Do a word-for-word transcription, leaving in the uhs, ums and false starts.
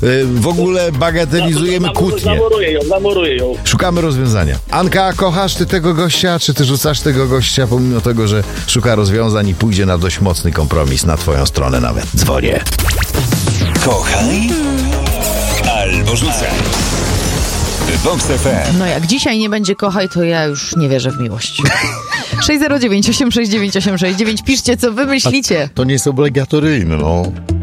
w ogóle bagatelizujemy kłótnie. Zamuruję ją, zamuruję ją. Szukamy rozwiązania. Anka, kochasz ty tego gościa, czy ty rzucasz tego gościa, pomimo tego, że szuka rozwiązań i pójdzie na dość mocny kompromis na twoją stronę nawet? Dzwonię. Kochaj albo rzucaj. Vox F M. No jak dzisiaj nie będzie kochaj, to ja już nie wierzę w miłość. sześć zero dziewięć osiem sześć dziewięć osiem sześć dziewięć. Piszcie, co wy myślicie. To nie jest obligatoryjne, no.